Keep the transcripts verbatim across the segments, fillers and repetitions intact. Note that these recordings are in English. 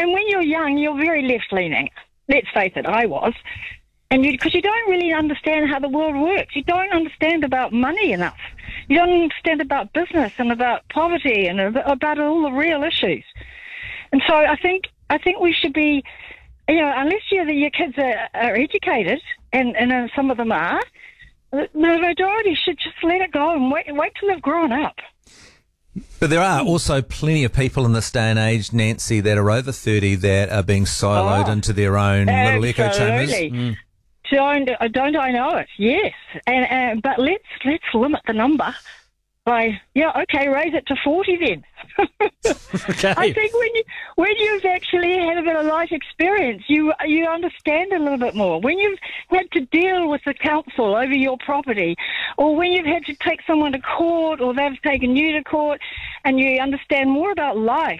and when you're young, you're very left-leaning. Let's face it, I was. And you, because you don't really understand how the world works. You don't understand about money enough. You don't understand about business and about poverty and about all the real issues. And so I think I think we should be, you know, unless you're, your kids are, are educated, and, and uh, some of them are, the majority should just let it go and wait, wait till they've grown up. But there are also plenty of people in this day and age, Nancy, that are over thirty that are being siloed oh, into their own little echo chambers. Mm. Don't, don't I know it? Yes, and, and but let's let's limit the number by yeah okay raise it to forty then. Okay. I think when you when you've actually had a bit of life experience, you you understand a little bit more. When you've had to deal with the council over your property, or when you've had to take someone to court, or they've taken you to court, and you understand more about life,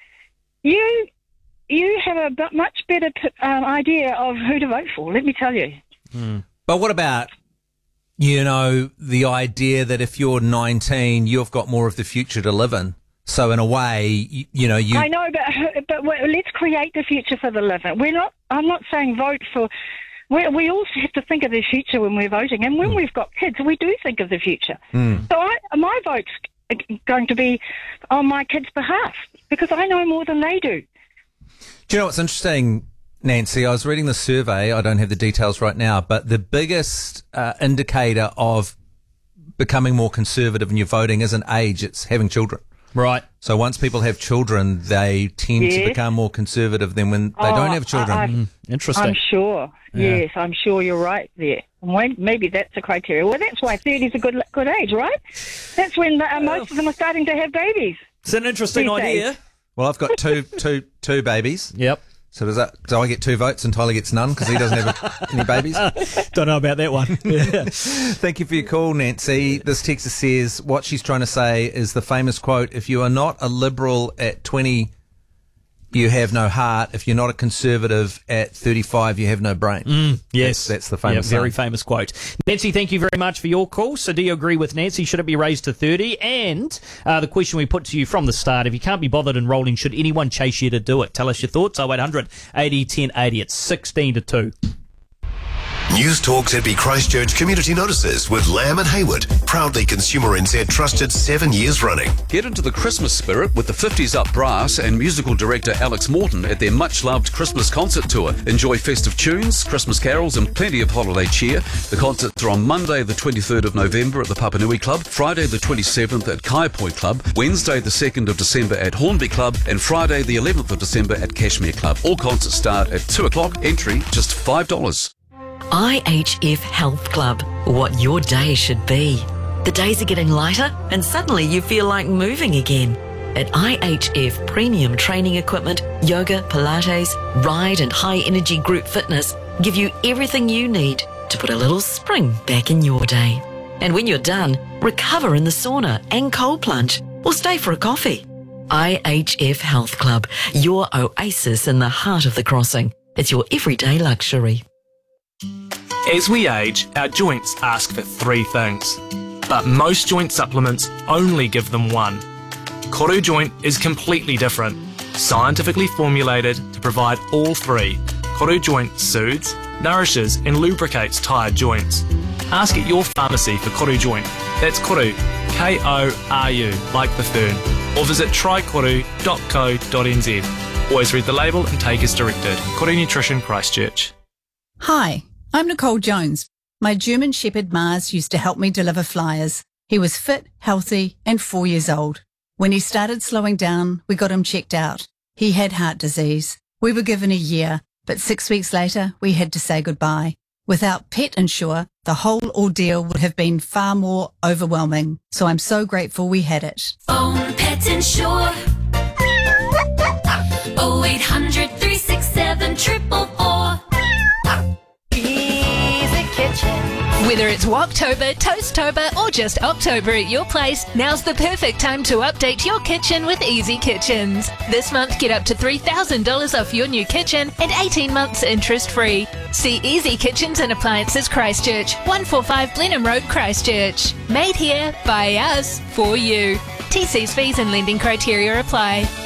you. You have a b- much better um, idea of who to vote for, let me tell you. Mm. But what about, you know, the idea that if you're nineteen, you've got more of the future to live in? So in a way, you, you know, you... I know, but but let's create the future for the living. We're not, I'm not saying vote for... We, we also have to think of the future when we're voting. And when mm. we've got kids, we do think of the future. Mm. So I, my vote's going to be on my kids' behalf because I know more than they do. Do you know what's interesting, Nancy? I was reading the survey. I don't have the details right now, but the biggest uh, indicator of becoming more conservative in your voting isn't age, it's having children. Right. So once people have children, they tend yes. to become more conservative than when they oh, don't have children. I, I, mm, interesting. I'm sure. Yeah. Yes, I'm sure you're right there. Maybe that's a criteria. Well, that's why thirty is a good good age, right? That's when the, uh, most of them are starting to have babies. It's an interesting idea. Days. Well, I've got two, two, two babies. Yep. So does that? Do I get two votes and Tyler gets none because he doesn't have any babies? Don't know about that one. Yeah. Thank you for your call, Nancy. This texter says what she's trying to say is the famous quote: "If you are not a liberal at twenty, you have no heart. If you're not a conservative at thirty-five, you have no brain." Mm, yes. That's, that's the famous yeah, very saying. famous quote. Nancy, thank you very much for your call. So do you agree with Nancy? Should it be raised to thirty? And uh, the question we put to you from the start, if you can't be bothered enrolling, should anyone chase you to do it? Tell us your thoughts. oh eight hundred eighty ten eighty. It's sixteen to two. News Talk Z B Christchurch Community Notices with Lamb and Hayward. Proudly Consumer N Z trusted seven years running. Get into the Christmas spirit with the fifties Up Brass and musical director Alex Morton at their much-loved Christmas concert tour. Enjoy festive tunes, Christmas carols and plenty of holiday cheer. The concerts are on Monday the twenty-third of November at the Papanui Club, Friday the twenty-seventh at Kaiapoi Club, Wednesday the second of December at Hornby Club and Friday the eleventh of December at Cashmere Club. All concerts start at two o'clock. Entry just five dollars. I H F Health Club, what your day should be. The days are getting lighter and suddenly you feel like moving again. At I H F Premium Training Equipment, yoga, Pilates, ride and high energy group fitness give you everything you need to put a little spring back in your day. And when you're done, recover in the sauna and cold plunge or stay for a coffee. I H F Health Club, your oasis in the heart of the crossing. It's your everyday luxury. As we age, our joints ask for three things, but most joint supplements only give them one. Koru Joint is completely different, scientifically formulated to provide all three. Koru Joint soothes, nourishes and lubricates tired joints. Ask at your pharmacy for Koru Joint. That's Koru, K O R U, like the fern, or visit try koru dot co dot n z. Always read the label and take as directed. Koru Nutrition Christchurch. Hi, I'm Nicole Jones. My German Shepherd Mars used to help me deliver flyers. He was fit, healthy and four years old. When he started slowing down, we got him checked out. He had heart disease. We were given a year, but six weeks later we had to say goodbye. Without Pet Insure, the whole ordeal would have been far more overwhelming. So I'm so grateful we had it. Phone Pet Insure. oh eight hundred three six seven triple four. Whether it's Walktober, Toasttober or just October at your place, now's the perfect time to update your kitchen with Easy Kitchens. This month get up to three thousand dollars off your new kitchen and eighteen months interest free. See Easy Kitchens and Appliances Christchurch, one forty-five Blenheim Road, Christchurch. Made here, by us, for you. T Cs, fees and lending criteria apply.